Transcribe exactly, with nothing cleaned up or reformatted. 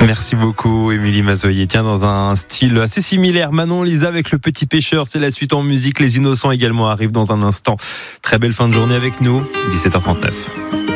Merci beaucoup, Émilie Mazoyer. Tiens, dans un style assez similaire, Manon Lisa avec Le Petit Pêcheur, c'est la suite en musique. Les Innocents également arrivent dans un instant. Très belle fin de journée avec nous, dix-sept heures trente-neuf.